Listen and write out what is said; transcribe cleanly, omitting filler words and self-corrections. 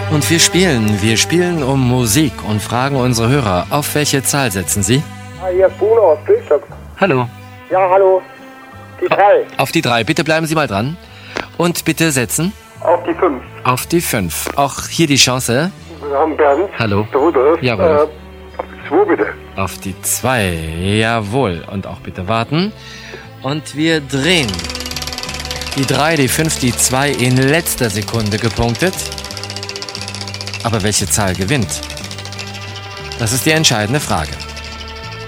Und wir spielen um Musik und fragen unsere Hörer, auf welche Zahl setzen sie? Hier ist Bruno aus Pilstock. Hallo. Ja, hallo. Die 3. Auf die 3. Bitte bleiben Sie mal dran. Und bitte setzen. Auf die 5. Auf die 5. Auch hier die Chance. Wir haben Bernd. Hallo. Der Rudolf. Ja, Rudolf. Auf die 2 bitte. Auf die 2. Jawohl. Und auch bitte warten. Und wir drehen. Die 3, die 5, die 2 in letzter Sekunde gepunktet. Aber welche Zahl gewinnt? Das ist die entscheidende Frage.